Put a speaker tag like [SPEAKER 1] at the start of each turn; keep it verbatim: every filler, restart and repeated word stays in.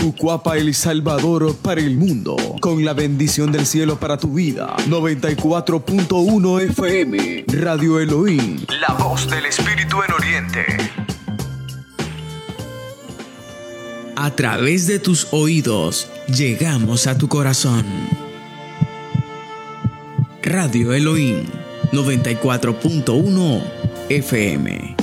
[SPEAKER 1] Ucuapa, El Salvador, para el mundo, con la bendición del cielo para tu vida. noventa y cuatro punto uno F M, Radio Elohim, la voz del Espíritu en Oriente.
[SPEAKER 2] A través de tus oídos, llegamos a tu corazón. Radio Elohim, noventa y cuatro punto uno F M.